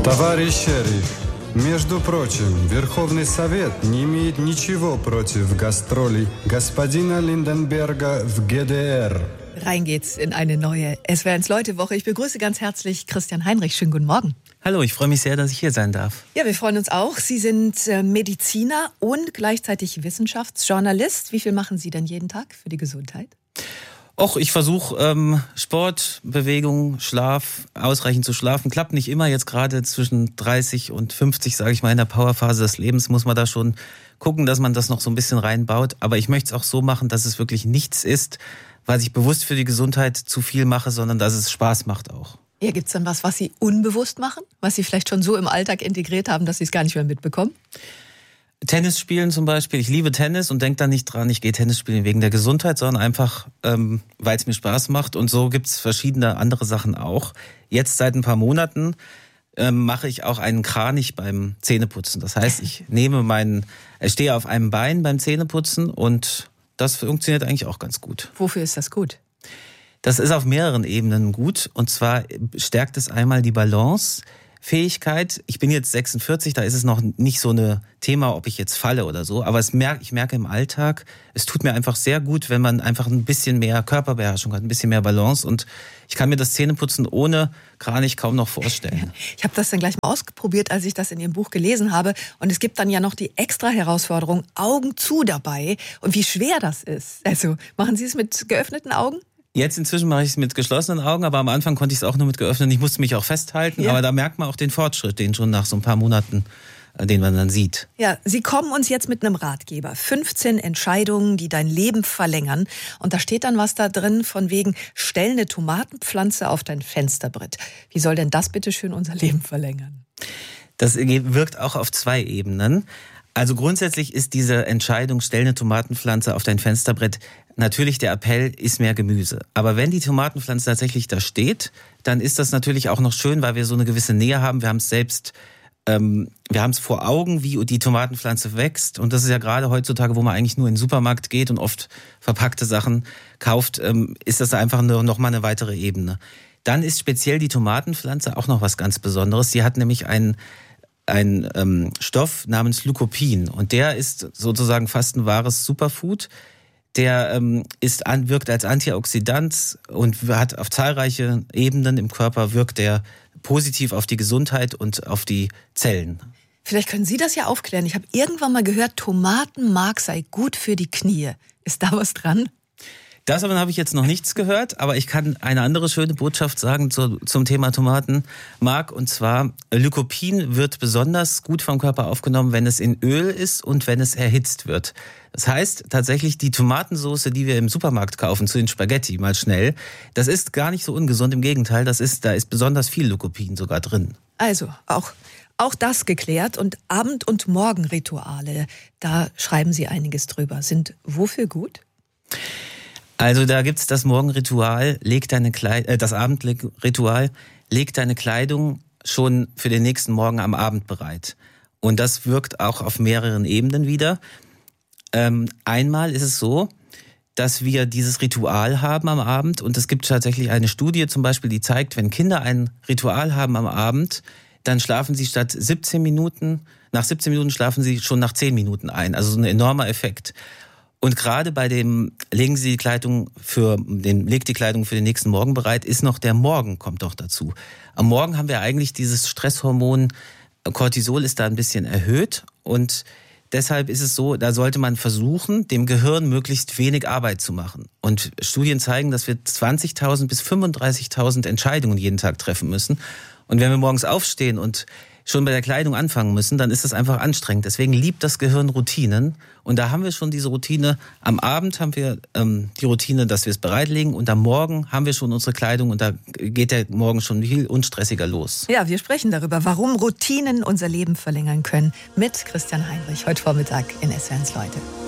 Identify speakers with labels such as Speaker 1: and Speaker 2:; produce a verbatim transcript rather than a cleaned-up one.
Speaker 1: Товарищ шериф, между прочим, Верховный Совет не имеет ничего против гастролей господина Lindenberger в G D R.
Speaker 2: Rein geht's in eine neue S W R eins Leute-Woche. Ich begrüße ganz herzlich Christian Heinrich. Schönen guten Morgen.
Speaker 3: Hallo, ich freue mich sehr, dass ich hier sein darf.
Speaker 2: Ja, wir freuen uns auch. Sie sind äh, Mediziner und gleichzeitig Wissenschaftsjournalist. Wie viel machen Sie denn jeden Tag für die Gesundheit?
Speaker 3: Och, ich versuche ähm, Sport, Bewegung, Schlaf, ausreichend zu schlafen. Klappt nicht immer. Jetzt gerade zwischen dreißig und fünfzig, sage ich mal, in der Powerphase des Lebens muss man da schon gucken, dass man das noch so ein bisschen reinbaut. Aber ich möchte es auch so machen, dass es wirklich nichts ist, was ich bewusst für die Gesundheit zu viel mache, sondern dass es Spaß macht auch.
Speaker 2: Ja, gibt's dann was, was Sie unbewusst machen? Was Sie vielleicht schon so im Alltag integriert haben, dass Sie es gar nicht mehr mitbekommen?
Speaker 3: Tennis spielen zum Beispiel. Ich liebe Tennis und denke da nicht dran, ich gehe Tennis spielen wegen der Gesundheit, sondern einfach, ähm, weil es mir Spaß macht. Und so gibt's verschiedene andere Sachen auch. Jetzt seit ein paar Monaten ähm, mache ich auch einen Kranich beim Zähneputzen. Das heißt, ich nehme meinen, ich stehe auf einem Bein beim Zähneputzen und das funktioniert eigentlich auch ganz gut.
Speaker 2: Wofür ist das gut?
Speaker 3: Das ist auf mehreren Ebenen gut. Und zwar stärkt es einmal die Balancefähigkeit. Ich bin jetzt sechsundvierzig, da ist es noch nicht so ein Thema, ob ich jetzt falle oder so. Aber es merke, ich merke im Alltag, es tut mir einfach sehr gut, wenn man einfach ein bisschen mehr Körperbeherrschung hat, ein bisschen mehr Balance. Und ich kann mir das Zähneputzen ohne Kranich kaum noch vorstellen.
Speaker 2: Ich habe das dann gleich mal ausprobiert, als ich das in Ihrem Buch gelesen habe. Und es gibt dann ja noch die extra Herausforderung, Augen zu dabei. Und wie schwer das ist. Also, machen Sie es mit geöffneten Augen?
Speaker 3: Jetzt inzwischen mache ich es mit geschlossenen Augen, aber am Anfang konnte ich es auch nur mit geöffneten. Ich musste mich auch festhalten, ja. Aber da merkt man auch den Fortschritt, den schon nach so ein paar Monaten, den man dann sieht.
Speaker 2: Ja, Sie kommen uns jetzt mit einem Ratgeber. fünfzehn Entscheidungen, die dein Leben verlängern. Und da steht dann was da drin von wegen, stell eine Tomatenpflanze auf dein Fensterbrett. Wie soll denn das bitte schön unser Leben verlängern?
Speaker 3: Das wirkt auch auf zwei Ebenen. Also grundsätzlich ist diese Entscheidung, stell eine Tomatenpflanze auf dein Fensterbrett, natürlich der Appell, iss mehr Gemüse. Aber wenn die Tomatenpflanze tatsächlich da steht, dann ist das natürlich auch noch schön, weil wir so eine gewisse Nähe haben. Wir haben es selbst, ähm, wir haben es vor Augen, wie die Tomatenpflanze wächst. Und das ist ja gerade heutzutage, wo man eigentlich nur in den Supermarkt geht und oft verpackte Sachen kauft, ähm, ist das einfach eine, noch mal eine weitere Ebene. Dann ist speziell die Tomatenpflanze auch noch was ganz Besonderes. Sie hat nämlich einen ein ähm, Stoff namens Lycopin und der ist sozusagen fast ein wahres Superfood. Der ähm, ist an, wirkt als Antioxidant und hat auf zahlreiche Ebenen im Körper, wirkt der positiv auf die Gesundheit und auf die Zellen.
Speaker 2: Vielleicht können Sie das ja aufklären. Ich habe irgendwann mal gehört, Tomatenmark sei gut für die Knie. Ist da was dran?
Speaker 3: Das aber habe ich jetzt noch nichts gehört, aber ich kann eine andere schöne Botschaft sagen zu, zum Thema Tomatenmark. Und zwar, Lycopin wird besonders gut vom Körper aufgenommen, wenn es in Öl ist und wenn es erhitzt wird. Das heißt tatsächlich, die Tomatensauce, die wir im Supermarkt kaufen, zu den Spaghetti mal schnell, das ist gar nicht so ungesund. Im Gegenteil, das ist, da ist besonders viel Lycopin sogar drin.
Speaker 2: Also, auch... Auch das geklärt und Abend- und Morgenrituale, da schreiben Sie einiges drüber, sind wofür gut?
Speaker 3: Also da gibt's das Morgenritual, leg deine Kleid- äh, das Abendritual, leg deine Kleidung schon für den nächsten Morgen am Abend bereit. Und das wirkt auch auf mehreren Ebenen wieder. Ähm, einmal ist es so, dass wir dieses Ritual haben am Abend und es gibt tatsächlich eine Studie zum Beispiel, die zeigt, wenn Kinder ein Ritual haben am Abend, dann schlafen sie statt siebzehn Minuten, nach siebzehn Minuten schlafen sie schon nach zehn Minuten ein. Also so ein enormer Effekt. Und gerade bei dem, legen Sie die Kleidung für den, legt die Kleidung für den nächsten Morgen bereit, ist noch der Morgen, kommt doch dazu. Am Morgen haben wir eigentlich dieses Stresshormon, Cortisol ist da ein bisschen erhöht und deshalb ist es so, da sollte man versuchen, dem Gehirn möglichst wenig Arbeit zu machen. Und Studien zeigen, dass wir zwanzigtausend bis fünfunddreißigtausend Entscheidungen jeden Tag treffen müssen. Und wenn wir morgens aufstehen und schon bei der Kleidung anfangen müssen, dann ist das einfach anstrengend. Deswegen liebt das Gehirn Routinen. Und da haben wir schon diese Routine. Am Abend haben wir ähm, die Routine, dass wir es bereitlegen. Und am Morgen haben wir schon unsere Kleidung. Und da geht der Morgen schon viel unstressiger los.
Speaker 2: Ja, wir sprechen darüber, warum Routinen unser Leben verlängern können. Mit Christian Heinrich, heute Vormittag in S W R eins Leute.